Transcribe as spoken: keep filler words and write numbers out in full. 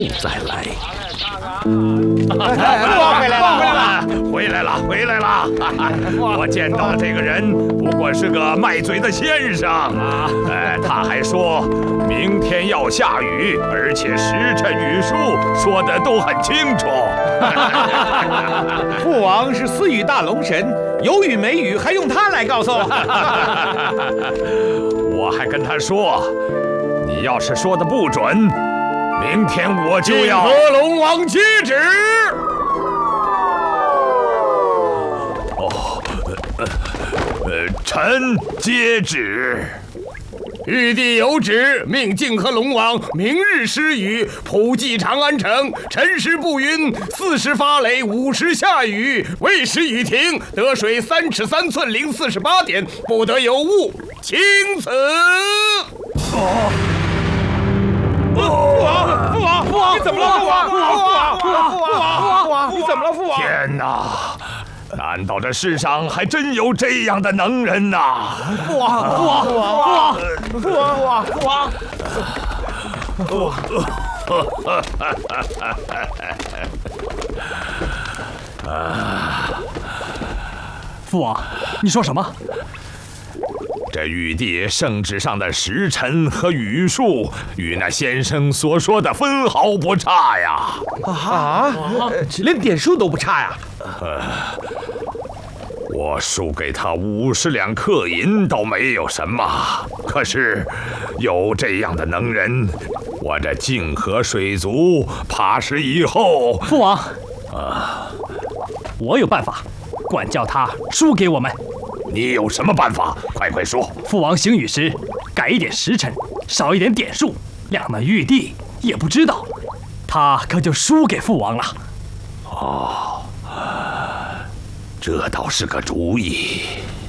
再来。 父王回来了，回来了， 回来了，回来了！我见到的这个人不过是个卖嘴的先生啊！哎，他还说明天要下雨，而且时辰雨数说的都很清楚。 父王是私语大龙神，有雨没雨还用他来告诉？ 我还跟他说，你要是说的不准，明天我就要和龙王接旨。 哦，呃呃，臣接旨。 玉帝有旨，命泾河龙王明日施雨，普济长安城。辰时不云，巳时发雷，午时下雨，未时雨停，得水三尺三寸零四十八点，不得有误。钦此。 哦。父王，父王，父王，你怎么了？父王，父王，父王，父王，父王，父王，你怎么了？父王！ 天哪！难道这世上还真有这样的能人呐？ 父王，父王，父王，父王，父王，父王， 父王，你说什么？ 这玉帝圣旨上的时辰和雨数，与那先生所说的分毫不差呀！ 啊，连点数都不差呀！ 呃，我输给他五十两克银倒没有什么，可是有这样的能人，我这泾河水族怕是以后…… 父王，啊，我有办法，管教他输给我们。 你有什么办法？快快说！ 父王行雨时改一点时辰，少一点点数，让那玉帝也不知道，他可就输给父王了。 哦，这倒是个主意。